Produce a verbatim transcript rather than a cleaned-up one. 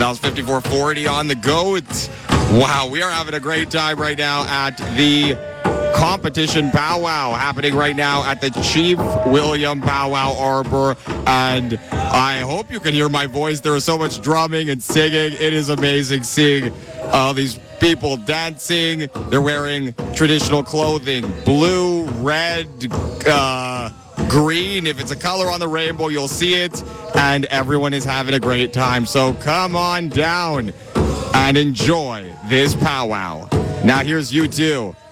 That was fifty-four forty on the goat. Wow, we are having a great time right now at the competition powwow happening right now at the Chief William Powwow Arbor, and I hope you can hear my voice. There is so much drumming and singing. It is amazing seeing all these people dancing. They're wearing traditional clothing, blue, red, uh, green. If it's a color on the rainbow, you'll see it, and everyone is having a great time. So come on down and enjoy this powwow. Now here's you two.